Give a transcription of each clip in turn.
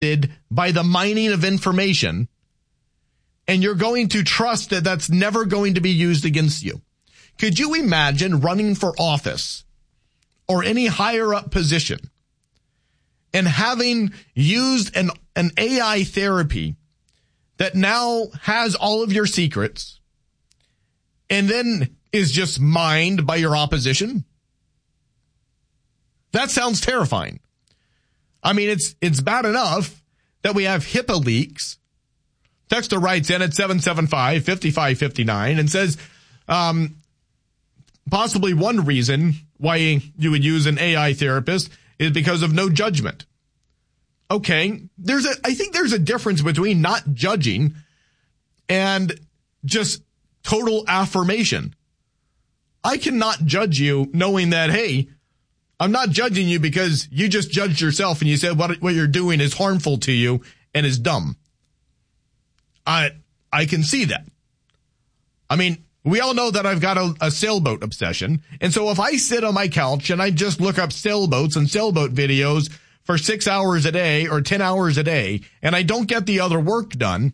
by the mining of information, and you're going to trust that that's never going to be used against you. Could you imagine running for office or any higher up position and having used an AI therapy that now has all of your secrets and then is just mined by your opposition? That sounds terrifying. I mean, it's bad enough that we have HIPAA leaks. Texter writes in at 775-5559 and says, possibly one reason why you would use an AI therapist is because of no judgment. Okay, I think there's a difference between not judging and just total affirmation. I cannot judge you knowing that, hey, I'm not judging you because you just judged yourself and you said what you're doing is harmful to you and is dumb. I can see that. I mean, we all know that I've got a sailboat obsession. And so if I sit on my couch and I just look up sailboats and sailboat videos for 6 hours a day or 10 hours a day, and I don't get the other work done,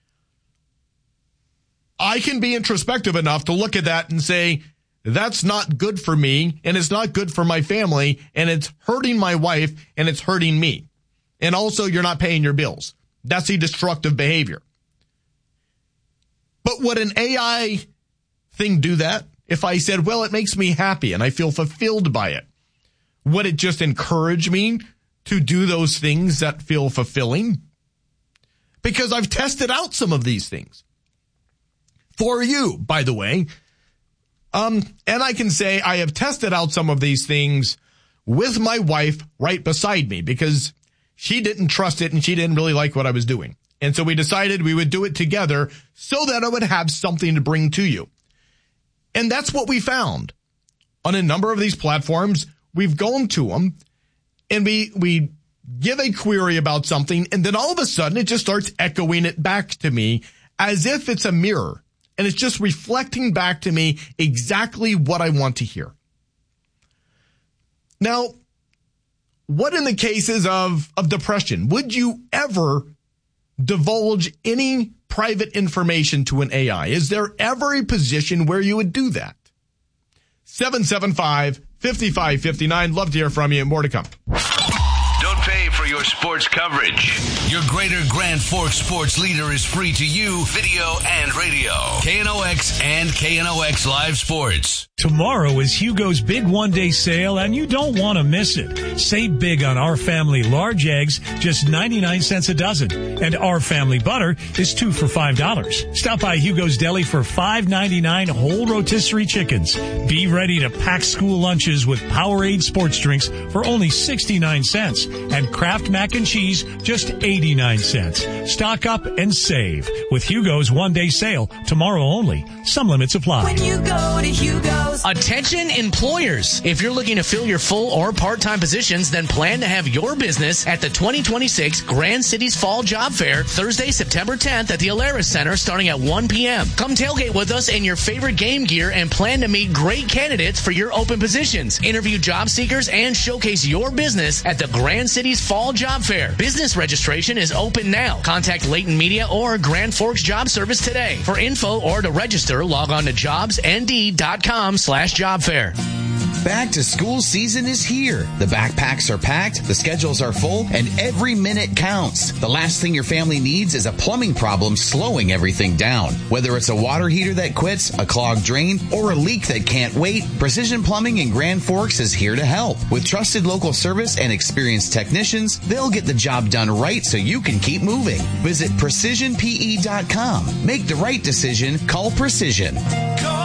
I can be introspective enough to look at that and say, that's not good for me, and it's not good for my family, and it's hurting my wife, and it's hurting me. And also, you're not paying your bills. That's a destructive behavior. But would an AI thing do that? If I said, well, it makes me happy, and I feel fulfilled by it, would it just encourage me to do those things that feel fulfilling? Because I've tested out some of these things. For you, by the way. And I can say I have tested out some of these things with my wife right beside me because she didn't trust it and she didn't really like what I was doing. And so we decided we would do it together so that I would have something to bring to you. And that's what we found. On a number of these platforms, we've gone to them and we give a query about something, and then all of a sudden it just starts echoing it back to me as if it's a mirror. And it's just reflecting back to me exactly what I want to hear. Now, what in the cases of depression? Would you ever divulge any private information to an AI? Is there ever a position where you would do that? 775-5559. Love to hear from you. More to come. Don't pay for your sports coverage. Your greater Grand Forks sports leader is free to you, video and radio. KNOX and KNOX Live Sports. Tomorrow is Hugo's big one-day sale, and you don't want to miss it. Save big on Our Family large eggs, just 99 cents a dozen. And Our Family butter is 2 for $5. Stop by Hugo's Deli for $5.99 whole rotisserie chickens. Be ready to pack school lunches with Powerade sports drinks for only 69 cents. And Kraft mac and cheese, just 89 cents. Stock up and save with Hugo's one-day sale tomorrow only. Some limits apply. When you go to Hugo's. Attention employers. If you're looking to fill your full or part-time positions, then plan to have your business at the 2026 Grand Cities Fall Job Fair, Thursday, September 10th at the Alaris Center starting at 1 p.m. Come tailgate with us in your favorite game gear and plan to meet great candidates for your open positions. Interview job seekers and showcase your business at the Grand Cities Fall Job Fair. Business registration is open now. Contact Layton Media or Grand Forks Job Service today. For info or to register, log on to jobsnd.com/job fair. Back to school season is here. The backpacks are packed, the schedules are full, and every minute counts. The last thing your family needs is a plumbing problem slowing everything down. Whether it's a water heater that quits, a clogged drain, or a leak that can't wait, Precision Plumbing in Grand Forks is here to help. With trusted local service and experienced technicians, they'll get the job done right so you can keep moving. Visit PrecisionPE.com. Make the right decision. Call Precision.